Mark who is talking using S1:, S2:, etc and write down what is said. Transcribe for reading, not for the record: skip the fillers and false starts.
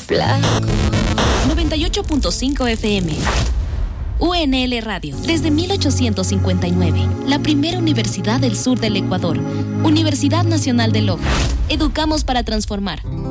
S1: flaco. 98.5 FM. UNL Radio, desde 1859, la primera universidad del sur del Ecuador, Universidad Nacional de Loja. Educamos para transformar.